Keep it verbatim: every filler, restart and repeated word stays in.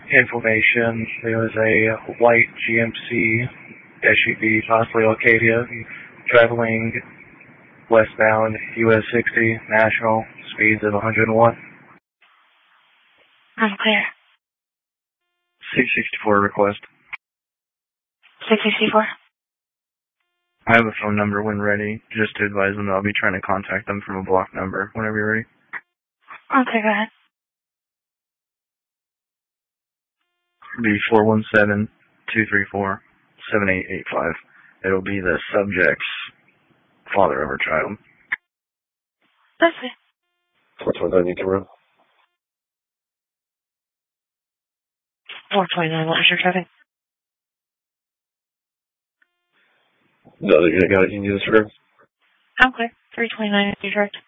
information. There was a white G M C S U V, possibly Acadia, traveling westbound U S sixty, national, speeds of one hundred one. I'm clear. six sixty-four request. six sixty-four? I have a phone number when ready, just to advise them that I'll be trying to contact them from a block number whenever you're ready. Okay, go ahead. It'll be four one seven, two three four, seven eight eight five. It'll be the subject's father of her child. That's it. four twenty-nine, you can run. four twenty-nine, what was your traffic? No, you got it. You can use this room. I'm clear. three twenty-nine, you direct.